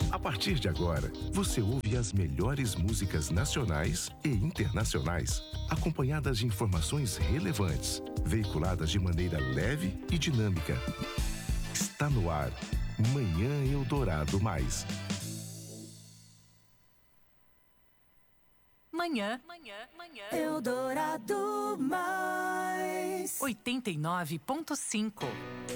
A partir de agora, você ouve as melhores músicas nacionais e internacionais, acompanhadas de informações relevantes, veiculadas de maneira leve e dinâmica. Está no ar, Manhã Eldorado Mais. Manhã Eldorado Mais 89.5.